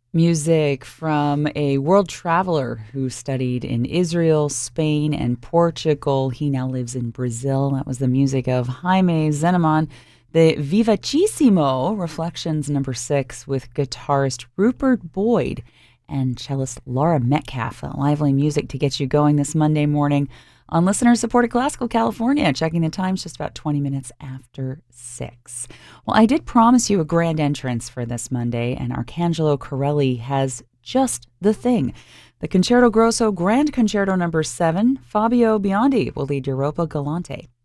Music from a world traveler who studied in Israel, Spain, and Portugal. He now lives in Brazil. That was the music of Jaime Zeneman. The Vivacissimo Reflections number 6 with guitarist Rupert Boyd and cellist Laura Metcalf. Lively music to get you going this Monday morning on listener-supported Classical California. Checking the times, just about 20 minutes after 6. Well, I did promise you a grand entrance for this Monday, and Arcangelo Corelli has just the thing. The Concerto Grosso Grand Concerto number 7, Fabio Biondi will lead Europa Galante.